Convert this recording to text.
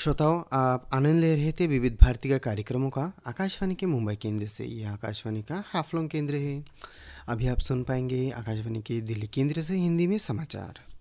श्रोताओं, आप आनंद ले रहे थे विविध भारती का कार्यक्रमों का आकाशवाणी के मुंबई केंद्र से। यह आकाशवाणी का हाफलोंग केंद्र है। अभी आप सुन पाएंगे आकाशवाणी के दिल्ली केंद्र से हिंदी में समाचार।